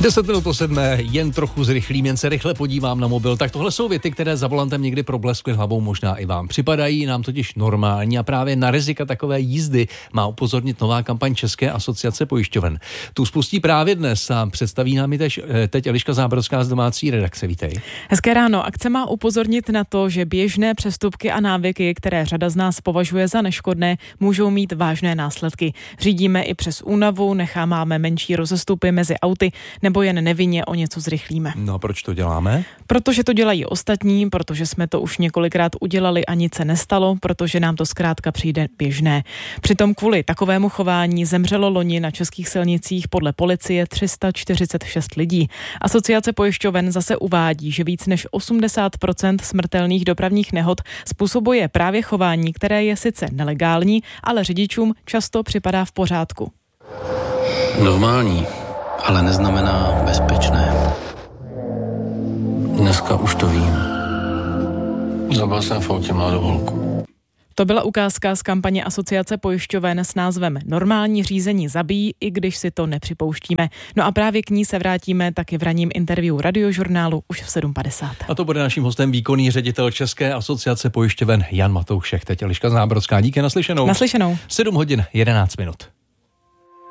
10:07, jen trochu zrychlím, jen se rychle podívám na mobil. Tak tohle jsou věty, které za volantem někdy probleskly hlavou, možná i vám. Připadají nám totiž normální a právě na rizika takové jízdy má upozornit nová kampaň České asociace pojišťoven. Tu spustí právě dnes a představí nám ji teď Eliška Zábrodská z domácí redakce. Vítej. Hezké ráno. Akce má upozornit na to, že běžné přestupky a návyky, které řada z nás považuje za neškodné, můžou mít vážné následky. Řídíme i přes únavu, necháváme menší rozestupy mezi auty nebo jen nevinně o něco zrychlíme. No a proč to děláme? Protože to dělají ostatní, protože jsme to už několikrát udělali a nic se nestalo, protože nám to zkrátka přijde běžné. Přitom kvůli takovému chování zemřelo loni na českých silnicích podle policie 346 lidí. Asociace pojišťoven zase uvádí, že víc než 80% smrtelných dopravních nehod způsobuje právě chování, které je sice nelegální, ale řidičům často připadá v pořádku. Normální, ale neznamená bezpečné. Dneska už to vím. Zabil jsem v autě mladou holku. To byla ukázka z kampaně Asociace pojišťoven s názvem Normální řízení zabíjí, i když si to nepřipouštíme. No a právě k ní se vrátíme taky v ranním interview Radiožurnálu už v 7:50. A to bude naším hostem výkonný ředitel České asociace pojišťoven Jan Matoušek. Teď Eliška Zábrodská. Díky, naslyšenou. 7:11.